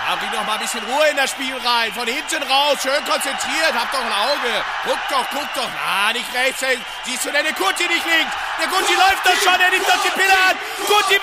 bring doch mal ein bisschen Ruhe in das Spiel rein. Von hinten raus, schön konzentriert, hab doch ein Auge. Guck doch. Na, nicht rechts. Siehst du denn den Guti nicht links? Der Guti läuft doch schon, er nimmt doch die Pille an. Guti